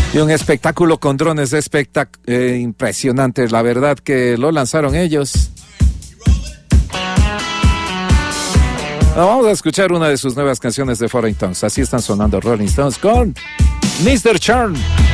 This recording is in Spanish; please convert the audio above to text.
Y un espectáculo con drones impresionante. La verdad que lo lanzaron ellos. Vamos a escuchar una de sus nuevas canciones de Foreign Tongues. Así están sonando Rolling Stones con Mr. Churn.